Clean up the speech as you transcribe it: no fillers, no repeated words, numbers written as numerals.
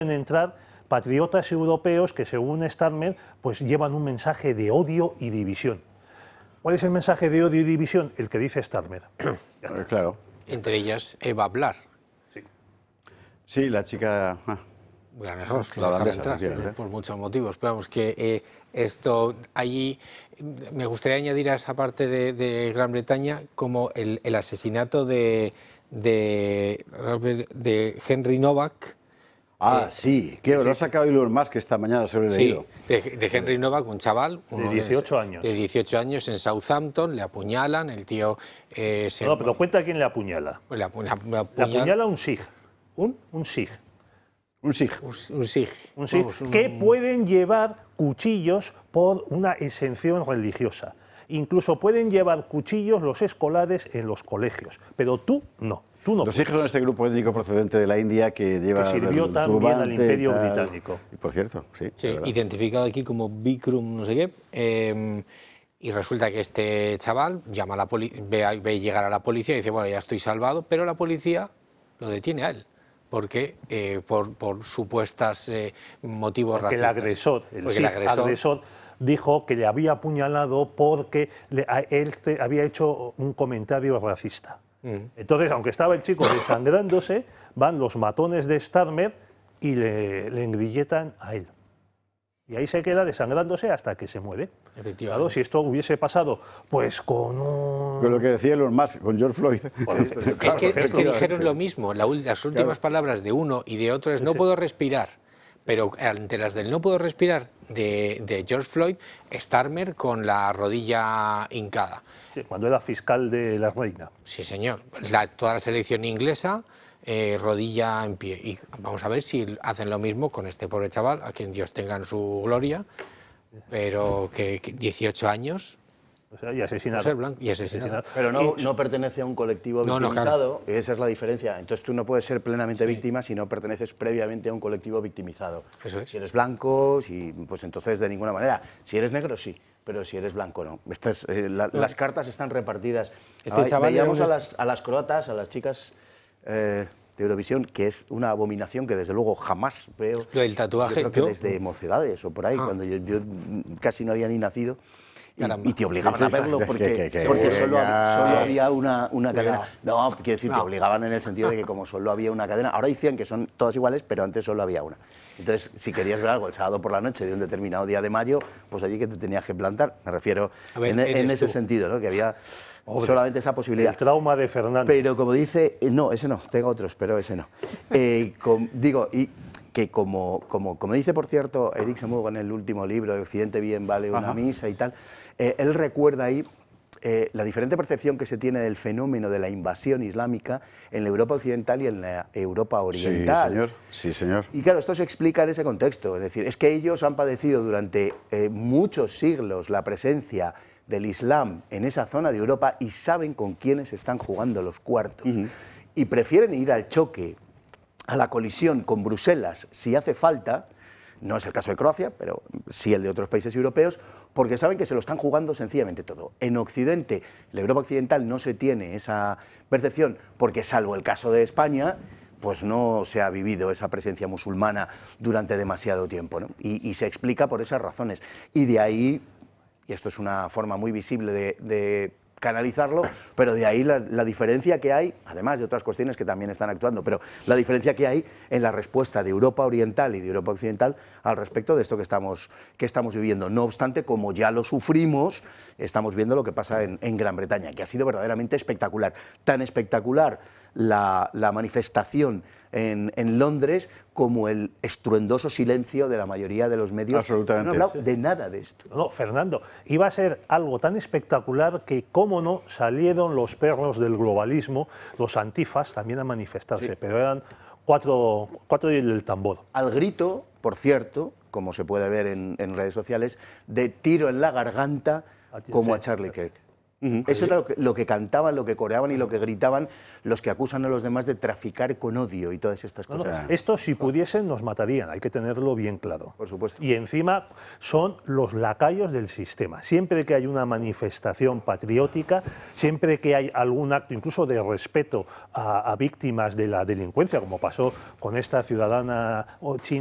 entrar patriotas europeos que, según Starmer, pues llevan un mensaje de odio y división. ¿Cuál es el mensaje de odio y división? El que dice Starmer. Claro. Entre ellas, Eva Blar. Sí, la chica... Gran error, la holandesa, entrar, por muchos motivos. Pero vamos, que esto allí, me gustaría añadir a esa parte de Gran Bretaña como el asesinato de Henry Novak. Sí, que lo ha sacado Elon Musk esta mañana, se lo he leído. De Henry Novak, un chaval de 18 años. De 18 años en Southampton, le apuñalan, el tío... No, pero cuenta quién le apuñala. Le Le apuñala un Sikh. Un Sikh. Un Sikh. Un Sikh. Un Sikh que pueden llevar cuchillos por una exención religiosa. Incluso pueden llevar cuchillos los escolares en los colegios, pero tú no. Los Sikhs son este grupo étnico procedente de la India que lleva... Que sirvió también al Imperio Británico. Y por cierto, sí. Identificado aquí como Bikram no sé qué. Y resulta que este chaval llama a la ve llegar a la policía y dice, bueno, ya estoy salvado, pero la policía lo detiene a él. Porque por supuestas motivos racistas. El agresor dijo que le había apuñalado porque él había hecho un comentario racista. Entonces, aunque estaba el chico desangrándose, van los matones de Starmer y le engrilletan a él. Y ahí se queda desangrándose hasta que se muere. Claro, si esto hubiese pasado pues con lo que decía Elon Musk, con George Floyd. Es que dijeron lo mismo. Las últimas palabras de uno y de otro es no puedo respirar. Pero ante las del no puedo respirar de George Floyd, Starmer con la rodilla hincada. Sí, cuando era fiscal de la reina. Sí, señor. Toda la selección inglesa, rodilla en pie. Y vamos a ver si hacen lo mismo con este pobre chaval, a quien Dios tenga en su gloria, pero que 18 años... O sea, y asesinado. Ser blanco y asesinado. Pero no pertenece a un colectivo victimizado, claro. Esa es la diferencia. Entonces tú no puedes ser plenamente víctima si no perteneces previamente a un colectivo victimizado. Eso es. Si eres blanco, pues entonces de ninguna manera. Si eres negro, sí, pero si eres blanco, no. Las cartas están repartidas. Veíamos a las croatas, a las chicas de Eurovisión, que es una abominación que desde luego jamás veo. Lo del tatuaje. Yo creo que desde Mocedades o por ahí, cuando yo casi no había ni nacido. Y te obligaban a verlo porque solo había una cadena. No, quiero decir, te obligaban en el sentido de que como solo había una cadena, ahora decían que son todas iguales, pero antes solo había una. Entonces, si querías ver algo el sábado por la noche de un determinado día de mayo, pues allí que te tenías que plantar. Me refiero en ese sentido, ¿no? Que había solamente esa posibilidad. El trauma de Fernando. Pero como dice, no, ese no, tengo otros, pero ese no. Digo, que como dice, por cierto, Eric Zemmour en el último libro, de Occidente bien vale una misa y tal, él recuerda ahí la diferente percepción que se tiene del fenómeno de la invasión islámica en la Europa occidental y en la Europa oriental. Sí, señor. Sí, señor. Y claro, esto se explica en ese contexto, es decir, es que ellos han padecido durante muchos siglos la presencia del Islam en esa zona de Europa y saben con quiénes están jugando los cuartos. Y prefieren ir al choque, a la colisión con Bruselas, si hace falta, no es el caso de Croacia, pero sí el de otros países europeos, porque saben que se lo están jugando sencillamente todo. En Occidente, la Europa occidental no se tiene esa percepción, porque salvo el caso de España, pues no se ha vivido esa presencia musulmana durante demasiado tiempo, ¿no? Y se explica por esas razones. Y de ahí, y esto es una forma muy visible de canalizarlo, pero de ahí la diferencia que hay, además de otras cuestiones que también están actuando, pero la diferencia que hay en la respuesta de Europa Oriental y de Europa Occidental al respecto de esto que estamos viviendo. No obstante, como ya lo sufrimos, estamos viendo lo que pasa en Gran Bretaña, que ha sido verdaderamente espectacular. Tan espectacular la manifestación en Londres como el estruendoso silencio de la mayoría de los medios. Absolutamente. No han hablado de nada de esto. No, Fernando, iba a ser algo tan espectacular que, cómo no, salieron los perros del globalismo, los antifas, también a manifestarse, pero eran cuatro del tambor. Al grito, por cierto, como se puede ver en redes sociales, de tiro en la garganta como a Charlie Kirk. Eso era lo que cantaban, lo que coreaban y lo que gritaban los que acusan a los demás de traficar con odio y todas estas cosas. Esto, si pudiesen, nos matarían, hay que tenerlo bien claro. Por supuesto. Y encima son los lacayos del sistema. Siempre que hay una manifestación patriótica, siempre que hay algún acto incluso de respeto a víctimas de la delincuencia, como pasó con esta ciudadana china,